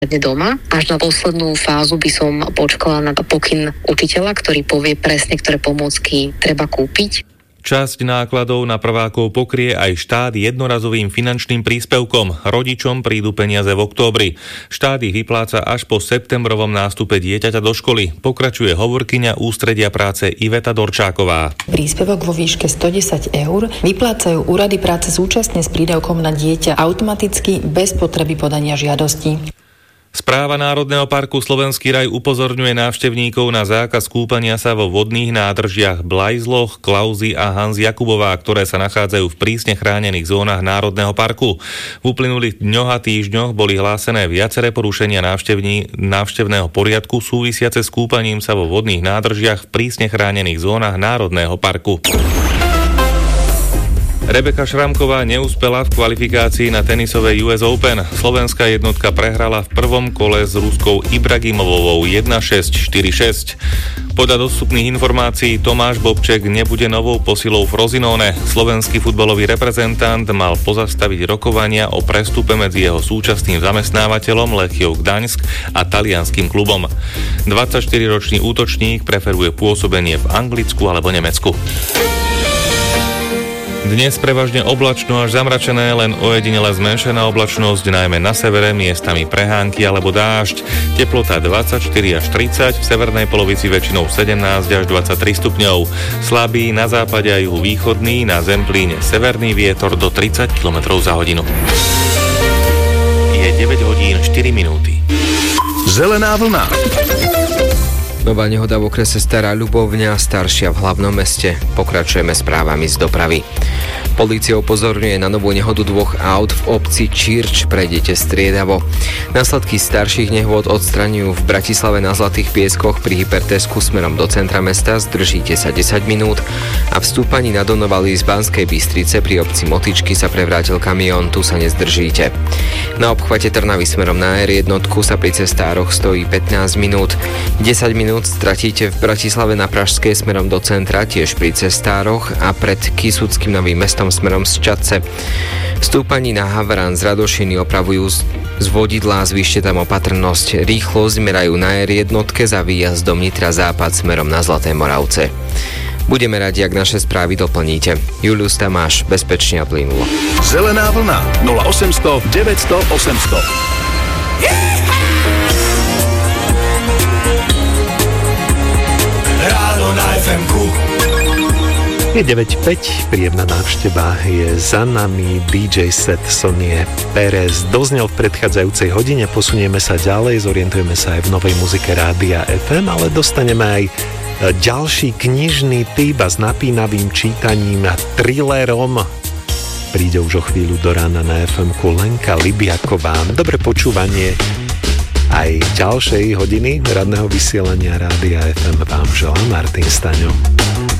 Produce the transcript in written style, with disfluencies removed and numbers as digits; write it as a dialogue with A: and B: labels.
A: doma. Až na poslednú fázu by som počkala na pokyn učiteľa, ktorý povie presne, ktoré pomôcky treba kúpiť.
B: Časť nákladov na prvákov pokrie aj štát jednorazovým finančným príspevkom. Rodičom prídu peniaze v októbri. Štát ich vypláca až po septembrovom nástupe dieťaťa do školy. Pokračuje hovorkyňa ústredia práce Iveta Dorčáková.
C: Príspevok vo výške 110 eur vyplácajú úrady práce súčasne s prídavkom na dieťa automaticky bez potreby podania žiadosti.
B: Správa Národného parku Slovenský raj upozorňuje návštevníkov na zákaz kúpania sa vo vodných nádržiach Blajzloch, Klauzy a Hans Jakubová, ktoré sa nachádzajú v prísne chránených zónach Národného parku. V uplynulých dňoch a týždňoch boli hlásené viaceré porušenia návštevného poriadku súvisiace s kúpaním sa vo vodných nádržiach v prísne chránených zónach Národného parku. Rebeka Šramková neúspela v kvalifikácii na tenisovej US Open. Slovenská jednotka prehrala v prvom kole s Ruskou Ibragimovovou 1-6, 4-6. Podľa dostupných informácií Tomáš Bobček nebude novou posilou Frosinone. Slovenský futbalový reprezentant mal pozastaviť rokovania o prestupe medzi jeho súčasným zamestnávateľom Lechiou Gdaňsk a talianskym klubom. 24-ročný útočník preferuje pôsobenie v Anglicku alebo Nemecku. Dnes prevažne oblačno až zamračené, len ojedinele zmenšená oblačnosť, najmä na severe, miestami prehánky alebo dážď. Teplota 24 až 30, v severnej polovici väčšinou 17 až 23 stupňov. Slabý na západe a juhu východný, na Zemplíne severný vietor do 30 km za hodinu. Je 9 hodín 4 minúty.
D: Zelená vlna.
E: Nová nehoda v okrese Stará Ľubovňa, staršia v hlavnom meste. Pokračujeme správami z dopravy. Polícia upozorňuje na novú nehodu dvoch aut v obci Čirč, prejdete striedavo. Následky starších nehôd odstraňujú v Bratislave na Zlatých Pieskoch pri Hypertesku smerom do centra mesta, zdržíte sa 10 minút a v stúpaní na Donovali z Banskej Bystrice pri obci Motičky sa prevrátil kamión, tu sa nezdržíte. Na obchvate Trnavy smerom na R1 sa pri cestároch stojí 15 minút. 10 minút stratíte v Bratislave na Pražskej smerom do centra, tiež pri cestároch a pred Kysuckým Novým Mestom smerom z Čadce. V stúpaní na Havran z Radošiny opravujú z vodidla, zvýšte tam opatrnosť. Rýchlosť merajú na R1 za výjazdom Nitra západ smerom na Zlaté Moravce. Budeme radi, ak naše správy doplníte. Julius Tamáš, bezpečne a plynulo.
D: Zelená vlna 0800 900 800.
F: Ráno na FM-ku.
G: Je 9.5, príjemná návšteva je za nami, DJ set Sonie Pérez doznel v predchádzajúcej hodine, posunieme sa ďalej, zorientujeme sa aj v novej muzike Rádia FM, ale dostaneme aj ďalší knižný typ a s napínavým čítaním a thrillerom. Príde už o chvíľu do rána na FM-ku Lenka Libiaková. Dobre počúvanie aj ďalšej hodiny radného vysielania Rádia FM vám želá Martin Staňo.